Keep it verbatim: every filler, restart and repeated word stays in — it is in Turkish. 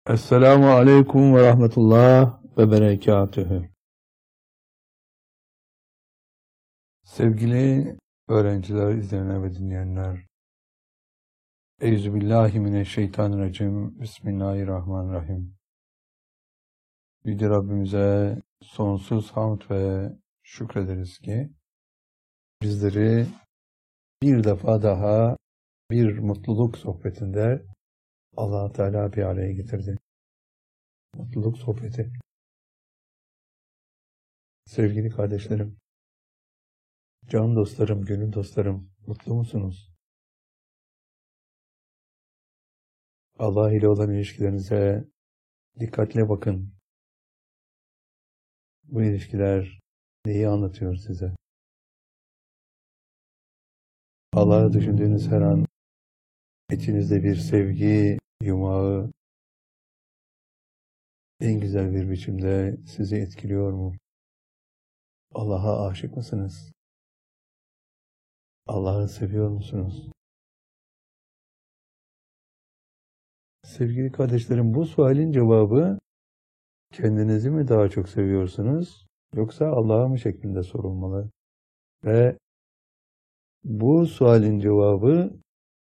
Esselamu aleyküm ve rahmetullah ve berekatühü. Sevgili öğrenciler, izleyenler ve dinleyenler, Euzubillahimineşşeytanirracim, Bismillahirrahmanirrahim. Yüce Rabbimize sonsuz hamd ve şükrederiz ki bizleri bir defa daha bir mutluluk sohbetinde Allah Teala bir araya getirdi. Mutluluk sohbeti. Sevgili kardeşlerim, can dostlarım, gönül dostlarım, mutlu musunuz? Allah ile olan ilişkilerinize dikkatle bakın. Bu ilişkiler neyi anlatıyor size? Allah'ı düşündüğünüz her an içinizde bir sevgi yumağı en güzel bir biçimde sizi etkiliyor mu? Allah'a aşık mısınız? Allah'ı seviyor musunuz? Sevgili kardeşlerim, bu sualin cevabı kendinizi mi daha çok seviyorsunuz yoksa Allah'ı mı şeklinde sorulmalı? Ve bu sualin cevabı